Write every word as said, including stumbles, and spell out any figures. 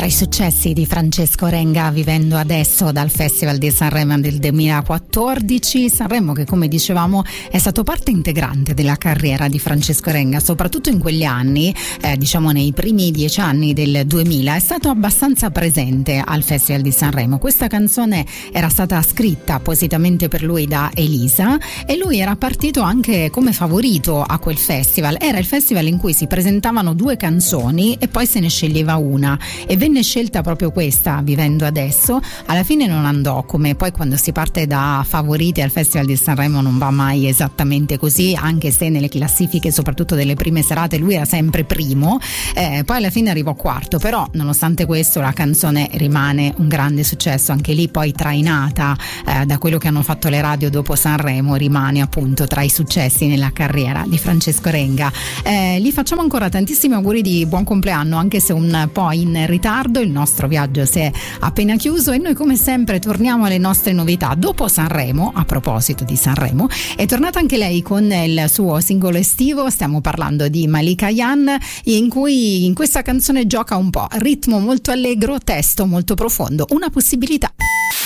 i successi di Francesco Renga, Vivendo adesso, dal Festival di Sanremo del duemilaquattordici. Sanremo che, come dicevamo, è stato parte integrante della carriera di Francesco Renga, soprattutto in quegli anni, eh, diciamo nei primi dieci anni del duemila, è stato abbastanza presente al Festival di Sanremo. Questa canzone era stata scritta appositamente per lui da Elisa e lui era partito anche come favorito a quel festival. Era il festival in cui si presentavano due canzoni e poi se ne sceglieva una, e venne scelta proprio questa, Vivendo adesso. Alla fine non andò, come poi quando si parte da favoriti al Festival di Sanremo non va mai esattamente così, anche se nelle classifiche soprattutto delle prime serate lui era sempre primo, eh, poi alla fine arrivò quarto, però nonostante questo la canzone rimane un grande successo, anche lì poi trainata eh, da quello che hanno fatto le radio dopo Sanremo, rimane appunto tra i successi nella carriera di Francesco Renga. Eh, gli facciamo ancora tantissimi auguri di buon compleanno, anche se un po' in ritardo, il nostro viaggio si è appena chiuso e noi come sempre torniamo alle nostre novità. Dopo Sanremo, a proposito di Sanremo, è tornata anche lei con il suo singolo estivo, stiamo parlando di Malika Ayane, in cui in questa canzone gioca un po', ritmo molto allegro, testo molto profondo, una possibilità.